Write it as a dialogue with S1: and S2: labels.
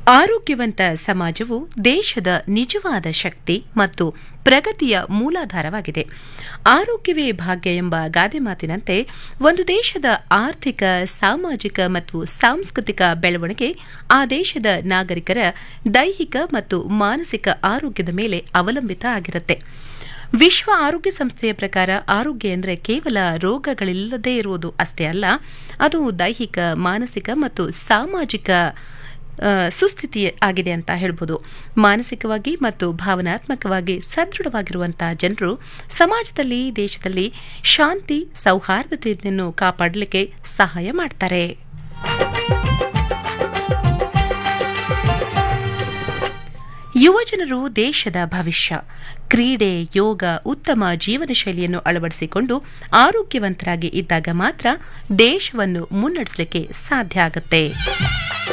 S1: ಆರೋಗ್ಯವಂತ ಸಮಾಜವು ದೇಶದ ನಿಜವಾದ ಶಕ್ತಿ ಮತ್ತು ಪ್ರಗತಿಯ ಮೂಲಾಧಾರವಾಗಿದೆ. ಆರೋಗ್ಯವೇ ಭಾಗ್ಯ ಎಂಬ ಗಾದೆ ಮಾತಿನಂತೆ ಒಂದು ದೇಶದ ಆರ್ಥಿಕ, ಸಾಮಾಜಿಕ ಮತ್ತು ಸಾಂಸ್ಕೃತಿಕ ಬೆಳವಣಿಗೆ ಆ ದೇಶದ ನಾಗರಿಕರ ದೈಹಿಕ ಮತ್ತು ಮಾನಸಿಕ ಆರೋಗ್ಯದ ಮೇಲೆ ಅವಲಂಬಿತ ಆಗಿರುತ್ತೆ. ವಿಶ್ವ ಆರೋಗ್ಯ ಸಂಸ್ಥೆಯ ಪ್ರಕಾರ ಆರೋಗ್ಯ ಎಂದರೆ ಕೇವಲ ರೋಗಗಳಿಲ್ಲದೇ ಇರುವುದು ಅಷ್ಟೇ ಅಲ್ಲ, ಅದು ದೈಹಿಕ, ಮಾನಸಿಕ ಮತ್ತು ಸಾಮಾಜಿಕ ಸುಸ್ಥಿತಿ ಆಗಿದೆ ಅಂತ ಹೇಳ್ಬೋದು. ಮಾನಸಿಕವಾಗಿ ಮತ್ತು ಭಾವನಾತ್ಮಕವಾಗಿ ಸದೃಢವಾಗಿರುವಂತಹ ಜನರು ಸಮಾಜದಲ್ಲಿ, ದೇಶದಲ್ಲಿ ಶಾಂತಿ, ಸೌಹಾರ್ದತೆಯನ್ನು ಕಾಪಾಡಲಿಕ್ಕೆ ಸಹಾಯ ಮಾಡ್ತಾರೆ. ಯುವಜನರು ದೇಶದ ಭವಿಷ್ಯ. ಕ್ರೀಡೆ, ಯೋಗ, ಉತ್ತಮ ಜೀವನ ಶೈಲಿಯನ್ನು ಅಳವಡಿಸಿಕೊಂಡು ಆರೋಗ್ಯವಂತರಾಗಿ ಇದ್ದಾಗ ಮಾತ್ರ ದೇಶವನ್ನು ಮುನ್ನಡೆಸಲಿಕ್ಕೆ ಸಾಧ್ಯ ಆಗುತ್ತೆ.